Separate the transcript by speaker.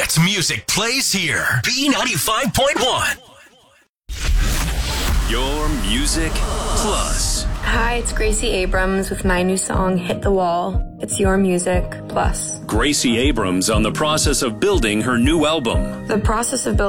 Speaker 1: hit music plays here. B95.1. Your Music Plus.
Speaker 2: Hi, it's Gracie Abrams with my new song, Hit the Wall. It's Your Music Plus.
Speaker 3: Gracie Abrams on the process of building her new album.
Speaker 2: The process of building